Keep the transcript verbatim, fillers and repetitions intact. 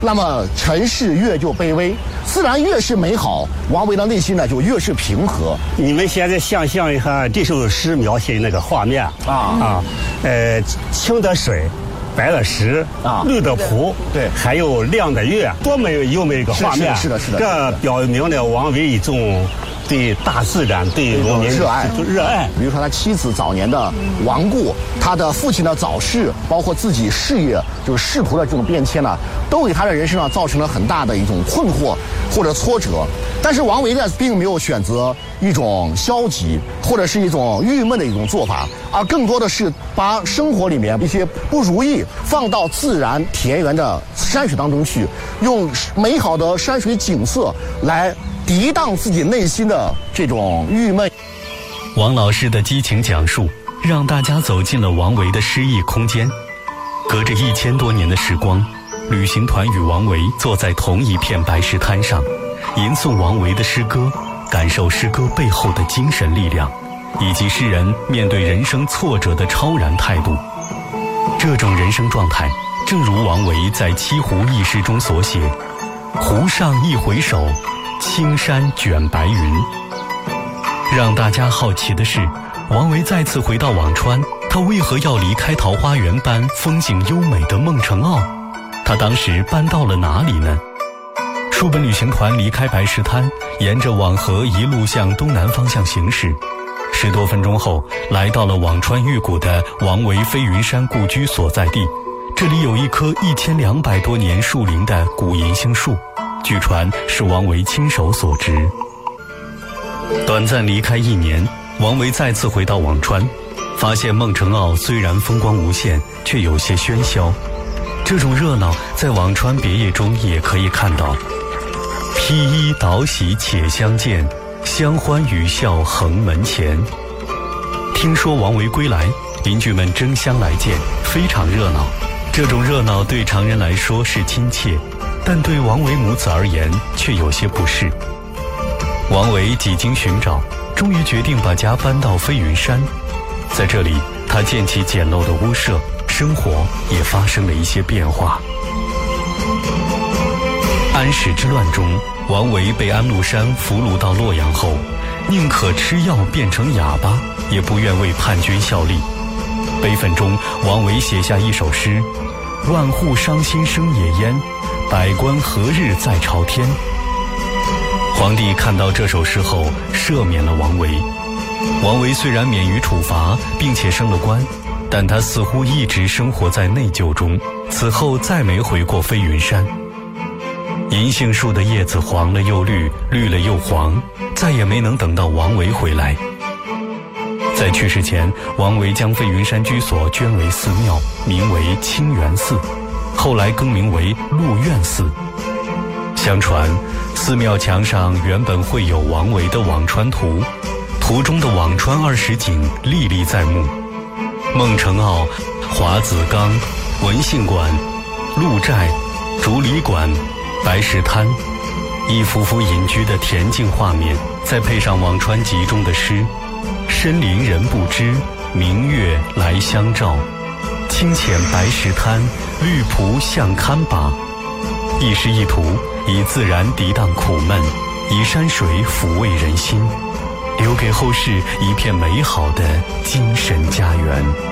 那么尘世越就卑微，自然越是美好，王维的内心呢就越是平和。 你们现在想象一下这首诗描写那个画面啊啊，呃，清的水，白的石啊，绿的蒲， 对， 还有亮的月，多美优美一个画面！ 是的，是的， 这表明了王维一种对大自然、对农民热爱， 就热爱。 比如说他妻子早年的亡故，他的父亲的早逝，包括自己事业就是仕途的这种变迁呢，都给他的人生上造成了很大的一种困惑或者挫折。但是王维呢，并没有选择一种消极或者是一种郁闷的一种做法，而更多的是把生活里面一些不如意放到自然田园的山水当中去，用美好的山水景色来涤荡自己内心的这种郁闷。 王老师的激情讲述，让大家走进了王维的诗意空间。隔着一千多年的时光，旅行团与王维坐在同一片白石滩上，吟诵王维的诗歌，感受诗歌背后的精神力量，以及诗人面对人生挫折的超然态度。这种人生状态，正如王维在《西湖》一诗中所写：湖上一回首，青山卷白云。让大家好奇的是，王维再次回到辋川，他为何要离开桃花源般风景优美的孟城坳？他当时搬到了哪里呢？书本旅行团离开白石滩，沿着辋河一路向东南方向行驶。十多分钟后，来到了辋川玉谷的王维飞云山故居所在地。这里有一棵一千两百多年树龄的古银杏树，据传是王维亲手所植。短暂离开一年，王维再次回到辋川，发现孟城坳虽然风光无限，却有些喧嚣。这种热闹在辋川别业中也可以看到。披衣导喜且相见，相欢语笑横门前。听说王维归来，邻居们争相来见，非常热闹。这种热闹对常人来说是亲切，但对王维母子而言却有些不适。王维几经寻找，终于决定把家搬到飞云山。在这里，他建起简陋的屋舍，生活也发生了一些变化。安史之乱中，王维被安禄山俘虏到洛阳后，宁可吃药变成哑巴，也不愿为叛军效力。悲愤中，王维写下一首诗：万户伤心生野烟，百官何日在朝天。皇帝看到这首诗后，赦免了王维。王维虽然免于处罚，并且升了官，但他似乎一直生活在内疚中，此后再没回过飞云山。银杏树的叶子黄了又绿，绿了又黄，再也没能等到王维回来。在去世前，王维将飞云山居所捐为寺庙，名为清源寺，后来更名为鹿苑寺。相传，寺庙墙上原本绘有王维的辋川图，图中的辋川二十景历历在目：孟城坳、华子冈、文信馆、鹿寨、竹里馆、白石滩，一幅幅隐居的恬静画面，再配上辋川集中的诗：深林人不知，明月来相照，清浅白石滩，绿蒲向堪把。一诗一图，以自然涤荡苦闷，以山水抚慰人心，留给后世一片美好的精神家园。